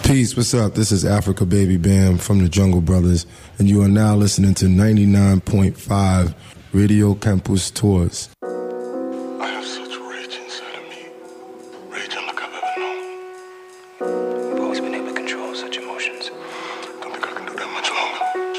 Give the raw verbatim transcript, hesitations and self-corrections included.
Peace, what's up? This is Africa Baby Bam from the Jungle Brothers, and you are now listening to ninety-nine point five Radio Campus Tours.